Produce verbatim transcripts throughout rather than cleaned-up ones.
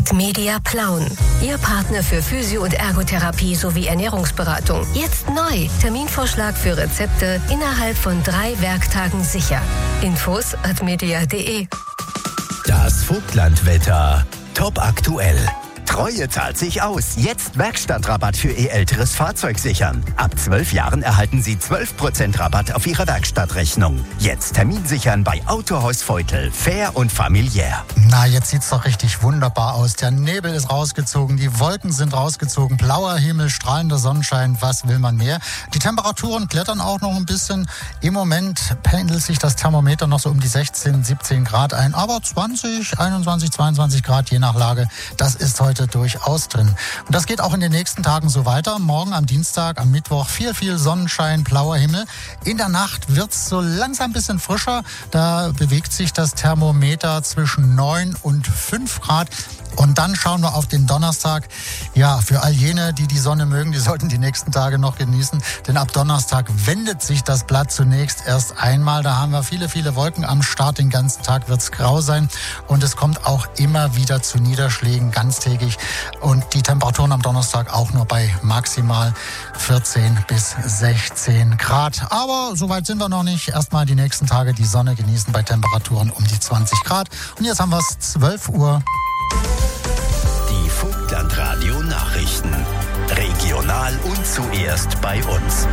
hat Media Plauen. Ihr Partner für Physio- und Ergotherapie sowie Ernährungsberatung. Jetzt neu. Terminvorschlag für Rezepte innerhalb von drei Werktagen sicher. Infos at media punkt de. Das Vogtlandwetter. Top aktuell. Treue zahlt sich aus. Jetzt Werkstattrabatt für Ihr älteres Fahrzeug sichern. Ab zwölf Jahren erhalten Sie zwölf Prozent Rabatt auf Ihre Werkstattrechnung. Jetzt Termin sichern bei Autohaus Feutel. Fair und familiär. Na, jetzt sieht's doch richtig wunderbar aus. Der Nebel ist rausgezogen, die Wolken sind rausgezogen, blauer Himmel, strahlender Sonnenschein. Was will man mehr? Die Temperaturen klettern auch noch ein bisschen. Im Moment pendelt sich das Thermometer noch so um die sechzehn, siebzehn Grad ein. Aber zwanzig, einundzwanzig, zweiundzwanzig Grad je nach Lage, das ist heute durchaus drin. Und das geht auch in den nächsten Tagen so weiter. Morgen am Dienstag, am Mittwoch viel, viel Sonnenschein, blauer Himmel. In der Nacht wird's so langsam ein bisschen frischer. Da bewegt sich das Thermometer zwischen neun und fünf Grad. Und dann schauen wir auf den Donnerstag. Ja, für all jene, die die Sonne mögen, die sollten die nächsten Tage noch genießen. Denn ab Donnerstag wendet sich das Blatt zunächst erst einmal. Da haben wir viele, viele Wolken am Start. Den ganzen Tag wird's grau sein. Und es kommt auch immer wieder zu Niederschlägen ganztägig. Und die Temperaturen am Donnerstag auch nur bei maximal vierzehn bis sechzehn Grad. Aber so weit sind wir noch nicht. Erstmal die nächsten Tage die Sonne genießen bei Temperaturen um die zwanzig Grad. Und jetzt haben wir es zwölf Uhr. Die Vogtlandradio-Nachrichten. Regional und zuerst bei uns.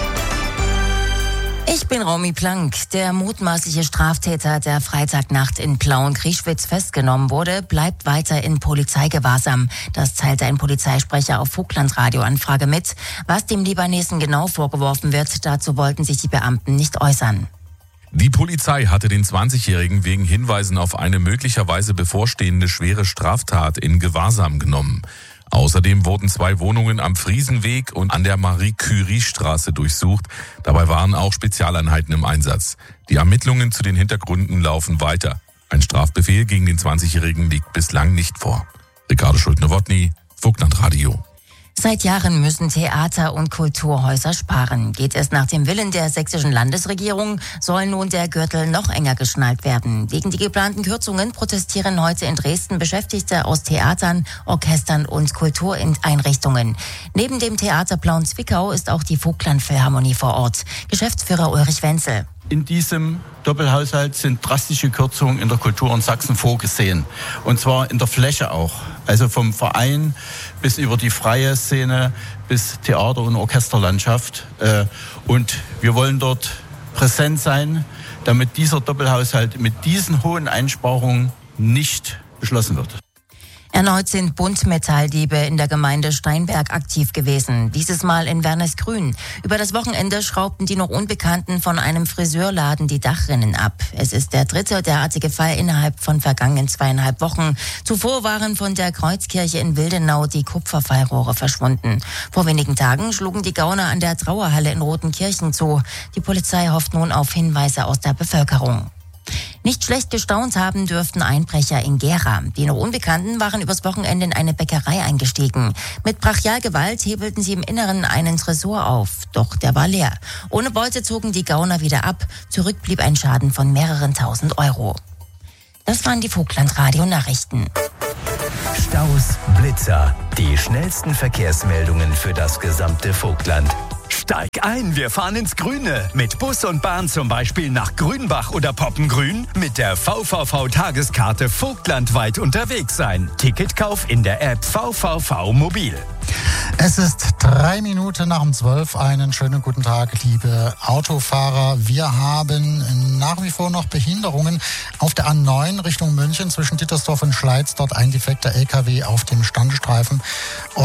Ich bin Romy Plank. Der mutmaßliche Straftäter, der Freitagnacht in Plauen-Grieschwitz festgenommen wurde, bleibt weiter in Polizeigewahrsam. Das teilte ein Polizeisprecher auf Vogtlandradio-Anfrage mit. Was dem Libanesen genau vorgeworfen wird, dazu wollten sich die Beamten nicht äußern. Die Polizei hatte den zwanzigjährigen wegen Hinweisen auf eine möglicherweise bevorstehende schwere Straftat in Gewahrsam genommen. Außerdem wurden zwei Wohnungen am Friesenweg und an der Marie-Curie-Straße durchsucht. Dabei waren auch Spezialeinheiten im Einsatz. Die Ermittlungen zu den Hintergründen laufen weiter. Ein Strafbefehl gegen den zwanzigjährigen liegt bislang nicht vor. Ricardo Schulte-Nowotny, Vogtlandradio. Seit Jahren müssen Theater- und Kulturhäuser sparen. Geht es nach dem Willen der sächsischen Landesregierung, soll nun der Gürtel noch enger geschnallt werden. Gegen die geplanten Kürzungen protestieren heute in Dresden Beschäftigte aus Theatern, Orchestern und Kultureinrichtungen. Neben dem Theater Plauen-Zwickau ist auch die Vogtland-Philharmonie vor Ort. Geschäftsführer Ulrich Wenzel. In diesem Doppelhaushalt sind drastische Kürzungen in der Kultur in Sachsen vorgesehen. Und zwar in der Fläche auch. Also vom Verein bis über die freie Szene bis Theater- und Orchesterlandschaft. Und wir wollen dort präsent sein, damit dieser Doppelhaushalt mit diesen hohen Einsparungen nicht beschlossen wird. Erneut sind Buntmetalldiebe in der Gemeinde Steinberg aktiv gewesen. Dieses Mal in Wernesgrün. Über das Wochenende schraubten die noch Unbekannten von einem Friseurladen die Dachrinnen ab. Es ist der dritte derartige Fall innerhalb von vergangenen zweieinhalb Wochen. Zuvor waren von der Kreuzkirche in Wildenau die Kupferfallrohre verschwunden. Vor wenigen Tagen schlugen die Gauner an der Trauerhalle in Rotenkirchen zu. Die Polizei hofft nun auf Hinweise aus der Bevölkerung. Nicht schlecht gestaunt haben dürften Einbrecher in Gera. Die noch Unbekannten waren übers Wochenende in eine Bäckerei eingestiegen. Mit Brachialgewalt hebelten sie im Inneren einen Tresor auf. Doch der war leer. Ohne Beute zogen die Gauner wieder ab. Zurück blieb ein Schaden von mehreren tausend Euro. Das waren die Vogtlandradio-Nachrichten. Staus, Blitzer. Die schnellsten Verkehrsmeldungen für das gesamte Vogtland. Steig ein, wir fahren ins Grüne. Mit Bus und Bahn zum Beispiel nach Grünbach oder Poppengrün. Mit der V V V-Tageskarte vogtlandweit unterwegs sein. Ticketkauf in der App V V V Mobil. Es ist drei Minuten nach um zwölf. Einen schönen guten Tag, liebe Autofahrer. Wir haben nach wie vor noch Behinderungen auf der A neun Richtung München zwischen Dittersdorf und Schleiz. Dort ein defekter L K W auf dem Standstreifen.